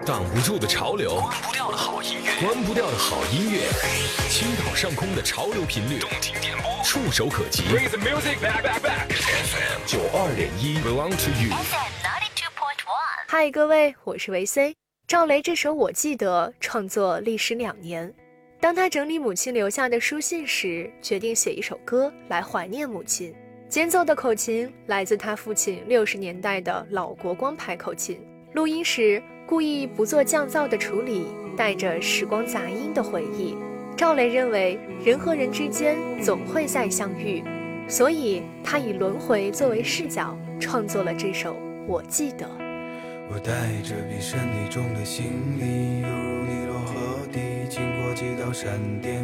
挡不住的潮流， 关不掉的好音乐， 关不掉的好音乐，青岛上空的潮流频率， 动听点播， 触手可及。 Bring the music back. FM 92.1 belong to you。 嗨，各位，我是维 C。赵雷这首《我记得》创作历时2年，当他整理母亲留下的书信时，决定写一首歌来怀念母亲。间奏的口琴来自他父亲60年代的老国光牌口琴，录音时故意不做降噪的处理，带着时光杂音的回忆。赵雷认为人和人之间总会再相遇，所以他以轮回作为视角，创作了这首《我记得》。 我带着比身体重的行李，犹如尼罗河底，经过几道闪电，